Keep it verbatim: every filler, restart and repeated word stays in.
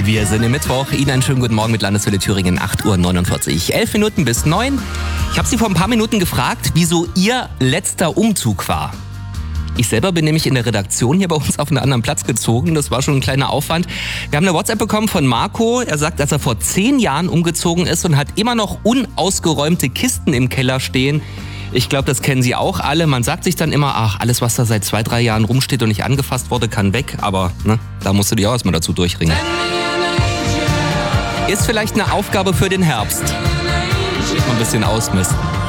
Wir sind im Mittwoch. Ihnen einen schönen guten Morgen mit Landeswelle Thüringen, acht Uhr neunundvierzig. Elf Minuten bis neun. Ich habe Sie vor ein paar Minuten gefragt, wieso Ihr letzter Umzug war. Ich selber bin nämlich in der Redaktion hier bei uns auf einen anderen Platz gezogen. Das war schon ein kleiner Aufwand. Wir haben eine WhatsApp bekommen von Marco. Er sagt, dass er vor zehn Jahren umgezogen ist und hat immer noch unausgeräumte Kisten im Keller stehen. Ich glaube, das kennen Sie auch alle. Man sagt sich dann immer, ach, alles, was da seit zwei, drei Jahren rumsteht und nicht angefasst wurde, kann weg. Aber ne, da musst du dich auch erstmal dazu durchringen. Ist vielleicht eine Aufgabe für den Herbst. Ein bisschen ausmisten.